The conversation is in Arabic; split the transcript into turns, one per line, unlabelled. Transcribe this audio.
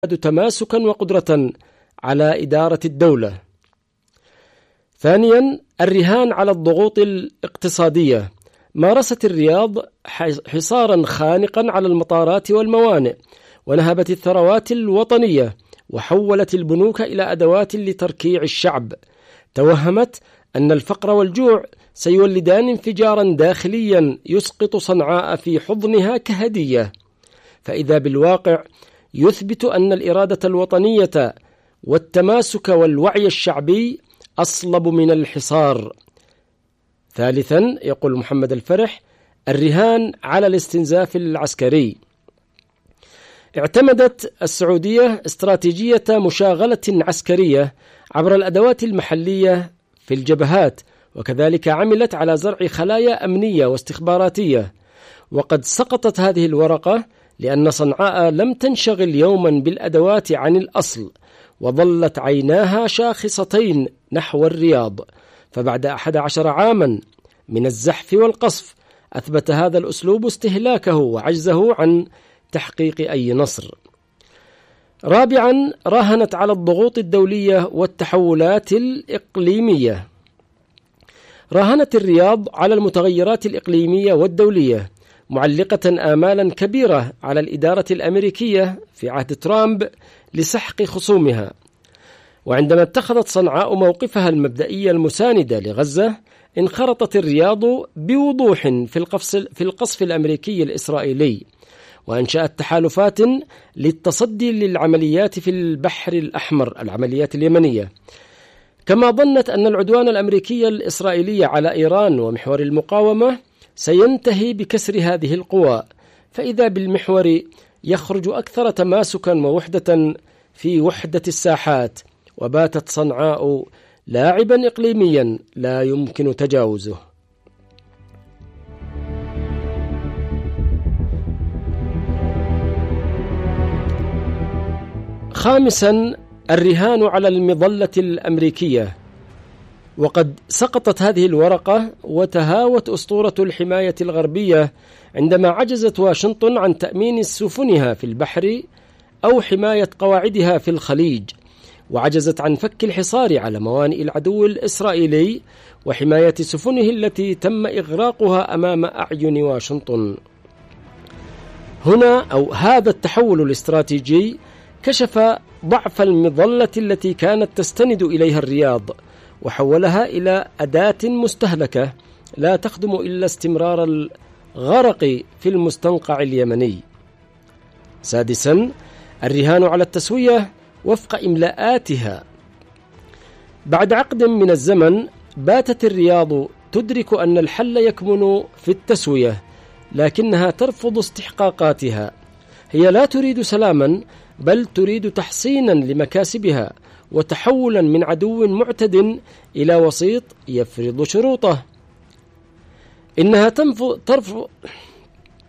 تماسكا وقدرة على إدارة الدولة. ثانيا، الرهان على الضغوط الاقتصادية. مارست الرياض حصارا خانقا على المطارات والموانئ، ونهبت الثروات الوطنية، وحولت البنوك إلى أدوات لتركيع الشعب. توهمت أن الفقر والجوع سيولدان انفجارا داخليا يسقط صنعاء في حضنها كهدية، فإذا بالواقع يثبت أن الإرادة الوطنية والتماسك والوعي الشعبي أصلب من الحصار. ثالثا، يقول محمد الفرح: الرهان على الاستنزاف العسكري. اعتمدت السعودية استراتيجية مشاغلة عسكرية عبر الأدوات المحلية في الجبهات، وكذلك عملت على زرع خلايا أمنية واستخباراتية. وقد سقطت هذه الورقة لأن صنعاء لم تنشغل يوما بالأدوات عن الأصل، وظلت عيناها شاخصتين نحو الرياض. فبعد 11 عاما من الزحف والقصف أثبت هذا الأسلوب استهلاكه وعجزه عن تحقيق أي نصر. رابعا، راهنت على الضغوط الدولية والتحولات الإقليمية. راهنت الرياض على المتغيرات الإقليمية والدولية، معلقة آمالا كبيرة على الإدارة الأمريكية في عهد ترامب لسحق خصومها. وعندما اتخذت صنعاء موقفها المبدئي المساند لغزة، انخرطت الرياض بوضوح في القصف الأمريكي الإسرائيلي، وأنشأت تحالفات للتصدي للعمليات في البحر الأحمر، العمليات اليمنية. كما ظنت أن العدوان الأمريكي الإسرائيلي على إيران ومحور المقاومة سينتهي بكسر هذه القوى، فإذا بالمحور يخرج أكثر تماسكا ووحدة في وحدة الساحات. وباتت صنعاء لاعبا إقليميا لا يمكن تجاوزه. خامسا، الرهان على المظلة الأمريكية. وقد سقطت هذه الورقة وتهاوت أسطورة الحماية الغربية عندما عجزت واشنطن عن تأمين سفنها في البحر أو حماية قواعدها في الخليج، وعجزت عن فك الحصار على موانئ العدو الإسرائيلي وحماية سفنه التي تم إغراقها أمام أعين واشنطن. هنا أو هذا التحول الاستراتيجي كشف ضعف المظلة التي كانت تستند إليها الرياض، وحولها إلى أداة مستهلكة لا تخدم إلا استمرار الغرق في المستنقع اليمني. سادسا، الرهان على التسوية وفق إملاءاتها. بعد عقد من الزمن باتت الرياض تدرك أن الحل يكمن في التسوية، لكنها ترفض استحقاقاتها. هي لا تريد سلاما، بل تريد تحصينا لمكاسبها وتحولا من عدو معتد إلى وسيط يفرض شروطه. إنها ترفض